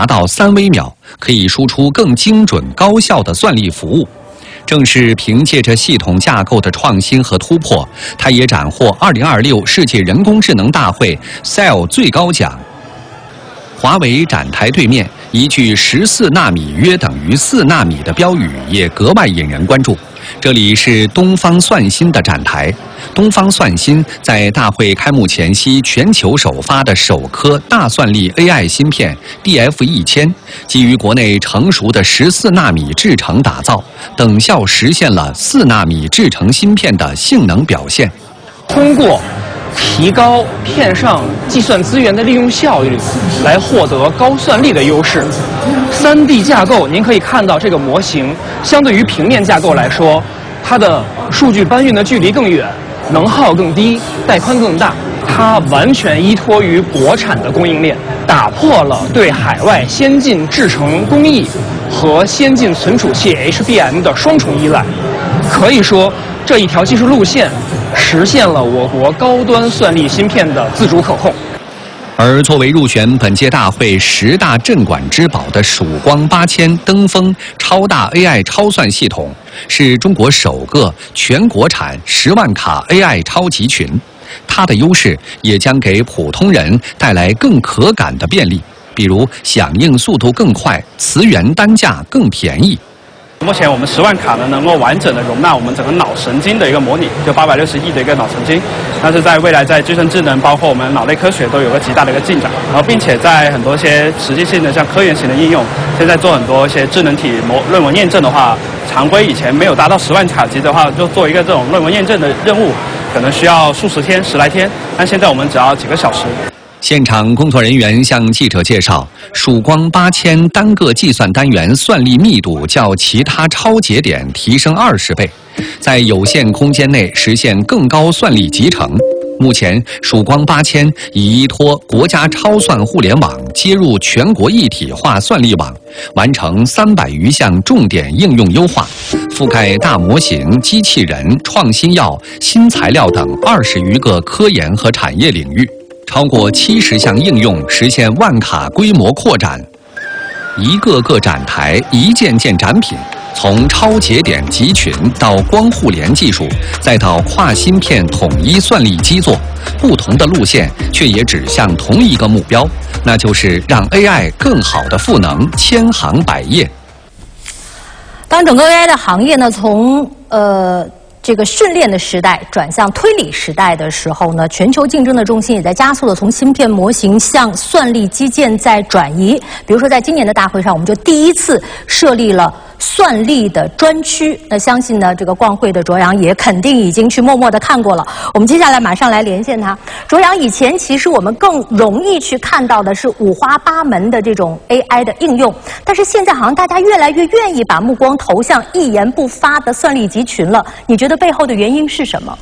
达到3微秒，可以输出更精准高效的算力服务。正是凭借着系统架构的创新和突破，它也斩获2026世界人工智能大会 SEL 最高奖。华为展台对面一句14纳米约等于4纳米的标语也格外引人关注。这里是东方算芯的展台，东方算芯在大会开幕前夕全球首发的首颗大算力 AI 芯片 DF1000，基于国内成熟的14纳米制程打造，等效实现了4纳米制程芯片的性能表现。 通过提高片上计算资源的利用效率，来获得高算力的优势。3D 架构，您可以看到这个模型相对于平面架构来说，它的数据搬运的距离更远，能耗更低，带宽更大。它完全依托于国产的供应链，打破了对海外先进制程工艺和先进存储器 HBM 的双重依赖。可以说，这一条技术路线实现了我国高端算力芯片的自主可控。 而作为入选本届大会10大镇馆之宝的曙光8000登峰超大 AI 超算系统，是中国首个全国产10万卡 AI 超集群。它的优势也将给普通人带来更可感的便利，比如响应速度更快，词源单价更便宜。 目前我们10万卡呢，能够完整的容纳我们整个脑神经的一个模拟，就860亿的一个脑神经。但是在未来，在计算智能，包括我们脑类科学都有个极大的一个进展。然后，并且在很多一些实际性的像科研型的应用，现在做很多一些智能体论文验证的话，常规以前没有达到10万卡级的话，就做一个这种论文验证的任务，可能需要数十天、10来天。但现在我们只要几个小时。 现场工作人员向记者介绍，曙光8000单个计算单元算力密度较其他超节点提升20倍，在有限空间内实现更高算力集成。目前，曙光8000已依托国家超算互联网接入全国一体化算力网，完成300余项重点应用优化，覆盖大模型、机器人、创新药、新材料等20余个科研和产业领域。超过70项应用实现万卡规模扩展，一个个展台，一件件展品，从超节点集群到光互联技术，再到跨芯片统一算力基座，不同的路线却也指向同一个目标，那就是让 AI 更好的赋能千行百业。 当整个 AI 的行业呢，从这个训练的时代转向推理时代的时候呢，全球竞争的重心也在加速的从芯片模型向算力基建在转移。比如说，在今年的大会上，我们就第一次设立了算力的专区。那相信呢，这个逛会的卓阳也肯定已经去默默的看过了。我们接下来马上来连线他。卓阳，以前其实我们更容易去看到的是五花八门的这种 AI 的应用，但是现在好像大家越来越愿意把目光投向一言不发的算力集群了。你觉得背后的原因是什么？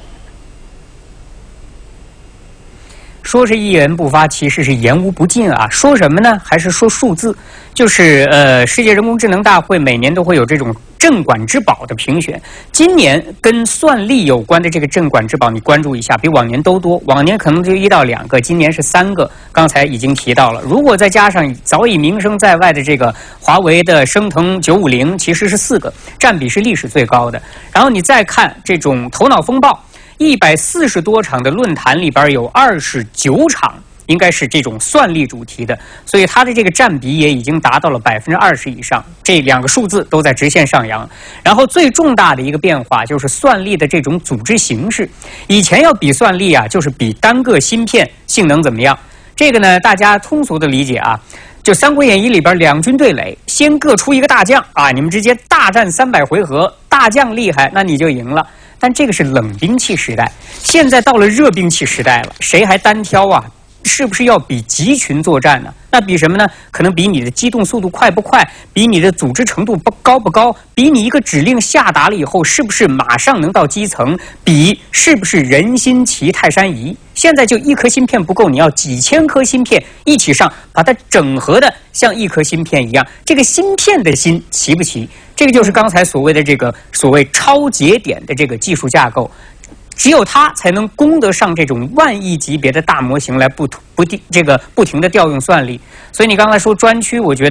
说是一言不发，其实是言无不尽啊。说什么呢？还是说数字？就是世界人工智能大会每年都会有这种镇馆之宝的评选。今年跟算力有关的这个镇馆之宝，你关注一下，比往年都多。往年可能就1到2个，今年是3个。刚才已经提到了，如果再加上早已名声在外的这个华为的升腾950，其实是4个，占比是历史最高的。然后你再看这种头脑风暴，140多场的论坛里边有29场。应该是这种算力主题的，所以它的这个占比也已经达到了20%以上，这2个数字都在直线上扬。然后最重大的一个变化就是算力的这种组织形式，以前要比算力啊，就是比单个芯片性能怎么样。这个呢，大家通俗的理解啊，就《三国演义》里边2军对垒，先各出一个大将啊，你们直接大战300回合，大将厉害，那你就赢了。但这个是冷兵器时代，现在到了热兵器时代了，谁还单挑啊？是不是要比集群作战呢？那比什么呢？可能比你的机动速度快不快，比你的组织程度高不高，比你一个指令下达了以后是不是马上能到基层，比是不是人心齐泰山移。现在就1颗芯片不够，你要几千颗芯片一起上，把它整合的像1颗芯片一样。这个芯片的芯齐不齐？这个就是刚才所谓的这个所谓超节点的这个技术架构。只有它才能供得上这种万亿级别的大模型来不停的调用算力。所以你刚才说专区，我觉得